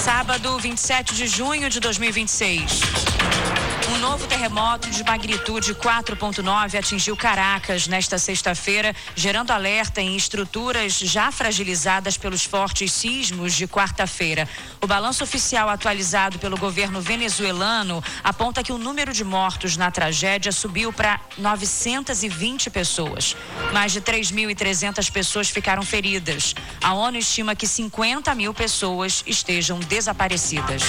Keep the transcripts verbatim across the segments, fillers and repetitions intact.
Sábado, vinte e sete de junho de dois mil e vinte e seis. Um novo terremoto de magnitude quatro ponto nove atingiu Caracas nesta sexta-feira, gerando alerta em estruturas já fragilizadas pelos fortes sismos de quarta-feira. O balanço oficial atualizado pelo governo venezuelano aponta que o número de mortos na tragédia subiu para novecentas e vinte pessoas. Mais de três mil e trezentas pessoas ficaram feridas. A ONU estima que cinquenta mil pessoas estejam desaparecidas.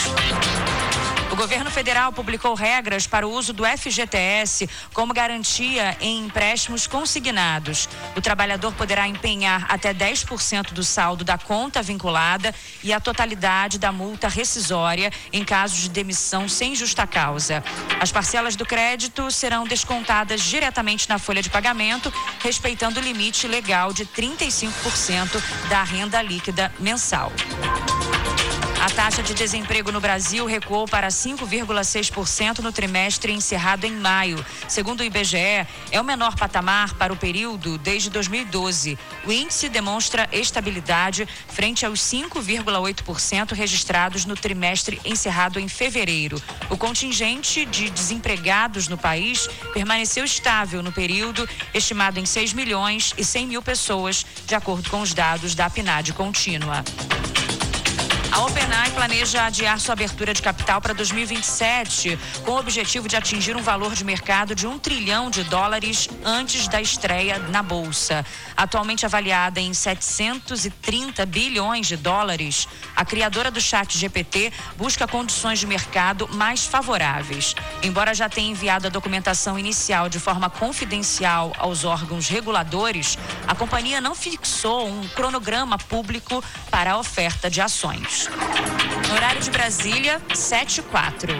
O governo federal publicou regras para o uso do F G T S como garantia em empréstimos consignados. O trabalhador poderá empenhar até dez por cento do saldo da conta vinculada e a totalidade da multa rescisória em caso de demissão sem justa causa. As parcelas do crédito serão descontadas diretamente na folha de pagamento, respeitando o limite legal de trinta e cinco por cento da renda líquida mensal. A taxa de desemprego no Brasil recuou para cinco vírgula seis por cento no trimestre encerrado em maio. Segundo o I B G E, é o menor patamar para o período desde dois mil e doze. O índice demonstra estabilidade frente aos cinco vírgula oito por cento registrados no trimestre encerrado em fevereiro. O contingente de desempregados no país permaneceu estável no período, estimado em seis milhões e cem mil pessoas, de acordo com os dados da PNAD contínua. A OpenAI planeja adiar sua abertura de capital para dois mil e vinte e sete, com o objetivo de atingir um valor de mercado de um trilhão de dólares antes da estreia na Bolsa. Atualmente avaliada em setecentos e trinta bilhões de dólares, a criadora do chat G P T busca condições de mercado mais favoráveis. Embora já tenha enviado a documentação inicial de forma confidencial aos órgãos reguladores, a companhia não fixou um cronograma público para a oferta de ações. No horário de Brasília, sete e quatro.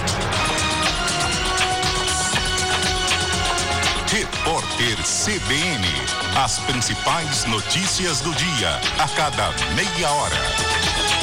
Repórter C B N. As principais notícias do dia, a cada meia hora.